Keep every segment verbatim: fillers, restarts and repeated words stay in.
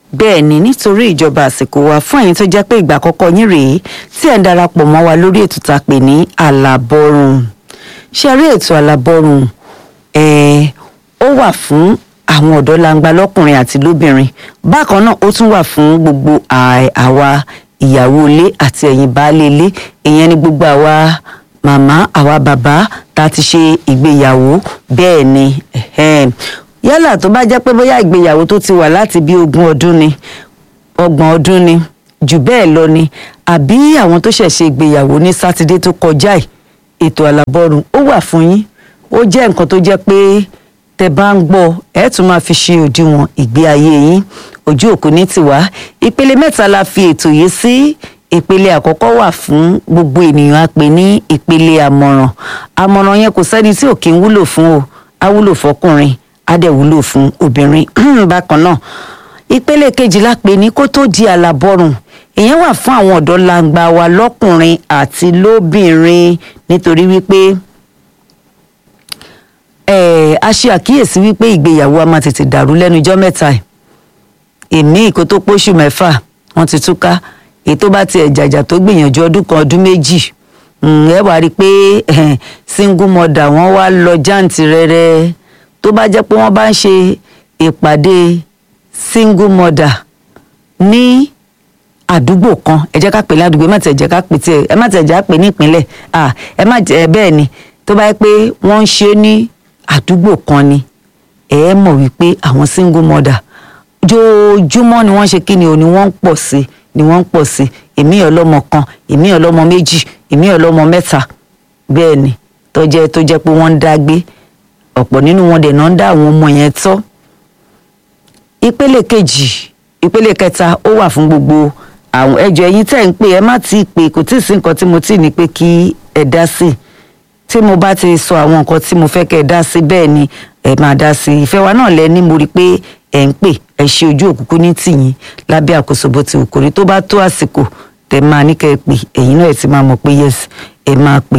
bẹ́ẹ̀ ni nítorí ìjọba àsìkò wa fún ẹ̀yin tó jẹ́ pé ìgbà àkọ́kọ́ yín rèé tí ẹ̀ ń darapọ̀ mọ́ wa lórí ètò tá a pè ní Àlàbọ̀rùn. ṣe rí ètò Àlàbọ̀rùn ẹ̀ ó wà fún àwọn ọ̀dọ́ langba lọ́kùnrin àti lóbìnrin, bákan náà ó tún wà fún gbogbo àwa ìyàwó ilé àti ẹ̀yin baálé ilé, ìyẹn ni gbogbo àwa màmá àwa bàbá tá a ti ṣe ìgbéyàwó. bẹ́ẹ̀ ni yálà tó bá jẹ́ pé bóyá ìgbéyàwó tó ti wà láti bí ogún ọdún ni, ọgbọ̀n ọdún ni, jù bẹ́ẹ̀ lọ ni, àbí àwọn tó ṣẹ̀ ṣe ìgbéyàwó ní sátidé tó kọjá yìí, ètò Àlàbọ̀rùn ó wà fún yín. ó jẹ́ nǹkan tó jẹ́ pé tẹ́ bá ń gbọ́ ẹ tún máa fi ṣe òdiwọ̀n ìgbé ayé yín. ojú òkú ní tiwa. ìpele mẹ́ta la fi ètò yìí sí. ìpele àkọ́kọ́ wà fún gbogbo ènìyàn, a pè ní ìpele àmọ̀ràn. àmọ̀ràn yẹn kò sẹ́ni tí ò kí ń wúlò fún o, á wúlò fọkùnrin á dẹ̀ wúlò fún obìnrin bákan náà. ìpele kejì la pè ní kó tó di Àlàbọ̀rùn. ìyẹn wà fún àwọn ọ̀dọ́ langba wa lọ́kùnrin àti lóbìnrin, nítorí wípé Eh, a ṣe àkíyèsí wípé ìgbéyàwó a máa tètè dàrú lẹ́nu ijọ́ mẹ́ta ẹ̀. èmi ìkó tó póṣù mẹ́fà wọ́n ti túká. èyí tó bá ti ẹ̀jàjà tó gbìyànjú ọdún kan ọdún méjì ẹ wá rí i pé single mother wọ́n wá lọ jàǹtìrẹrẹ. tó bá jẹ́ pé wọ́n bá ń ṣe ìpàdé single mother ní àdúgbò kan, ẹ jẹ́ ká pè ládùúgbò, ẹ má tẹ̀ jẹ́ ká pè tiẹ̀, ẹ má tẹ̀ jẹ́ ká pè ní ìpínlẹ̀, ẹ má jẹ́ bẹ́ẹ̀ ni. tó bá yẹ pé wọ́n ń ṣe ní àdúgbò kan ni, ẹ mọ̀ wípé àwọn single mother jojoojúmọ́ ni wọ́n ṣe kí ni o ni wọ́n ń pọ̀ sí ni wọ́n ń pọ̀ sí. èmi ọlọ́mọ kan, èmi ọlọ́mọ méjì, èmi ọlọ́mọ mẹ́ta. bẹ́ẹ̀ ni tó jẹ́ tó jẹ́ pé wọ́n ń dá gbé. ọ̀pọ̀ nínú wọn dẹ̀ náà ń dá àwọn ọmọ yẹn tọ́. ìpele kejì ìpele kẹta ó wà fún gbogbo àwọn ẹjọ́ ẹ̀yin tẹ́ ń pè, ẹ má tí ì pè, kò tí ì sí nǹkan tí mo tí ì ní pé kí ẹ dá sí. tí mo bá ti sọ àwọn nǹkan tí mo fẹ́ kẹ́ ẹ dá sí, bẹ́ẹ̀ ni ẹ máa dá sí. ìfẹ́ wa náà lẹ ní mo rí i pé ẹ ń pè, ẹ ṣe ojú òkùnkùn ní tìyín lábẹ́ àkóso bó ti wù kó rí. tó bá tó àsìkò tẹ máa ní kẹ́ ẹ pè, ẹ̀yin náà ẹ ti máa mọ̀ pé yes ẹ máa pè.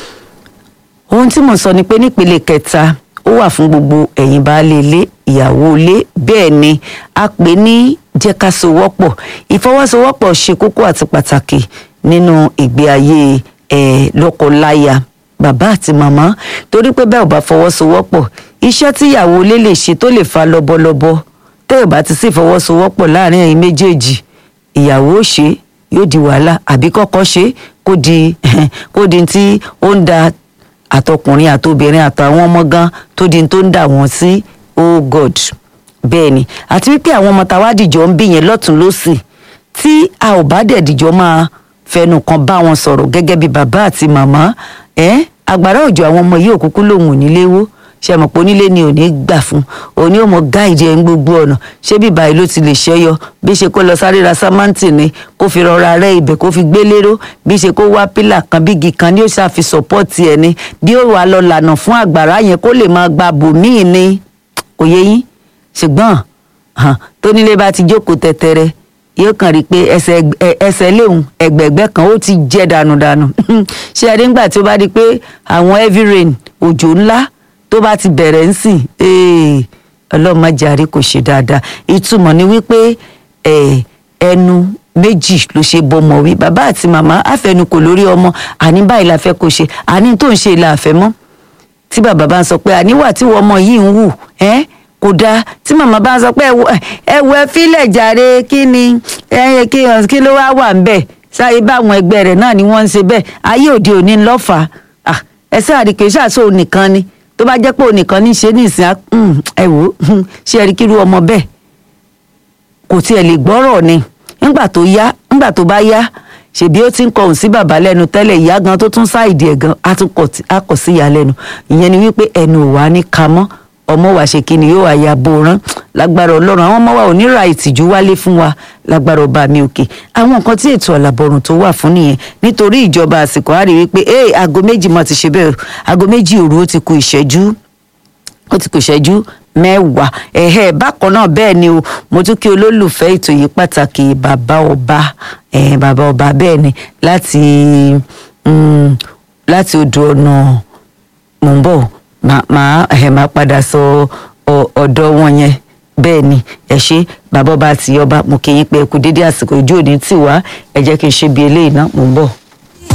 ohun tí mo sọ ni pé nípele kẹta ó wà fún gbogbo ẹ̀yin baálé ilé, ìyàwó ilé. bẹ́ẹ̀ ni a pè ní jẹ́ ká sowọ́pọ̀. ìfọwọ́sowọ́pọ̀ ṣe kókó àti pàtàkì nínú ìgbé ayé ẹ̀ lọ́kọ-láya, bàbá àti màmá. torí pé bẹ́ẹ̀ ò bá fọwọ́sowọ́pọ̀, iṣẹ́ tíyàwó ilé lè ṣe tó lè fa lọ́bọ̀lọ́bọ̀, tẹ́ ò bá ti sí ìfọwọ́sowọ́pọ̀ láàrin ẹ̀yin méjèèjì, ìyàwó ó ṣe yóò di wàhálà, àbí kọ́kọ́ ṣe kó di kó di tí ó ń da àtọkùnrin àtobìnrin àtàwọn ọmọ gan tó di tó ń dà wọ́n sí oh God. bẹ́ẹ̀ ni àti wípé àwọn ọmọ táwa dìjọ ń bí yẹn lọ́tún lọ́sì, tí a ò bá dẹ̀ dìjọ máa fẹnu kan bá wọn sọ̀rọ̀ gẹ́gẹ́ bí bàbá àti màmá, ẹ́ àgbàrá òjò àwọn ọmọ yìí òkúkú lòun ò nílé wó. ṣe mọ̀ pé onílé ni ò ní gbà fún, òní ò mọ gáìdì ẹ̀ ń gbogbo ọ̀nà. ṣé bí báyìí ló ti lè ṣẹ́yọ, bí ṣe kó lọ sáré ra sámántì ni kó fi rọra rẹ́ ibẹ̀ kó fi gbé lérò, bí ṣe kó wá pílà kan bígi kan ni ó ṣàfi sọ́pọ́ọ̀tì ẹ̀ ni, bí ó wà lọ lànà fún àgbàrá yẹn kó lè máa gba bòmíì ni. kò yé yín? ṣùgbọ́n tónílé bá ti jókòó tẹ̀tẹ̀rẹ̀ yóò kàn rí i pé ẹsẹ̀ ẹsẹ̀ léhùn ẹgbẹ̀gbẹ́ kan ó ti jẹ́ dànùdànù. ṣé ẹ nígbà tí ó bá di pé àwọn heavy rain òjò ńlá tó bá ti bẹ̀rẹ̀ ń sìn, ọlọ́run má jàre kò ṣe dáadáa. ìtumọ̀ ni wípé ẹnu méjì ló ṣe bọ́mọ wí. bàbá àti màmá àfẹnukò lórí ọmọ, àní báyìí la fẹ́ kó ṣe, àní tó ń ṣe là àfẹ́ mọ́. tí bàbá bá ń sọ pé àníwà tí wọ́n ọmọ yìí ń wù ẹ́ kò dáa, tí màmá bá ń sọ pé ẹwọ ẹ fílẹ̀ jàre, kí ni kí ló wá wà ń bẹ̀, sáyé báwọn ẹgbẹ́ rẹ̀ náà ni wọ́n ń ṣe bẹ́ẹ̀, ayé òde òní lọ́fà. ẹ sáàrí kì í ṣàṣọ ònìkan ni, tó bá jẹ́ pé ònìkan ní ṣe ní ìsìn ẹ wò ó ṣe ẹ rí kírú ọmọ bẹ́ẹ̀ kò tiẹ̀ lè gbọ́rọ̀ ni. nígbà tó yá nígbà tó bá yá ṣèbí ó ti ń kọhùn sí bàbá lẹ́nu tẹ́lẹ̀, ìyá gan tó tún sáìdì ẹ̀ gan á kọ̀ sí ìyá lẹ́nu. ìyẹn ni wípé ẹnu ò wá ní ka mọ́, ọmọ wa ṣe kí ni yóò wá ya bòrán. lágbára ọlọ́run àwọn ọmọ wa ò ní ra ìtìjú wálé fún wa lágbára ọba mi òkè. àwọn nǹkan tí ètò Àlàbọ̀rùn tó wà fún nìyẹn. nítorí ìjọba àsìkò á rí wípé ee aago méjì mọ́ ti ṣe bẹ́ẹ̀, aago méjì òru ó ti kù ìṣẹ́jú ó ti kù ìṣẹ́jú mẹ́wàá. ẹ̀hẹ́ bákan náà bẹ́ẹ̀ ni o, mo tún kí olólùfẹ́ ètò yìí pàtàkì bàbá ọba ẹ̀ bàbá ọba bẹ́ẹ̀ ni láti láti odò ọ̀nà mò ń bọ̀ màá ẹ̀ máa padà sọ ọ̀dọ̀ wọn yẹn bẹ́ẹ̀ ni ẹ ṣe bàbá ọba àti ọba mo kì í pé ẹ kú dédé àsìkò ìjó òní tì wá ẹ jẹ́ kí n ṣe bí eléyìí náà mò ń bọ̀.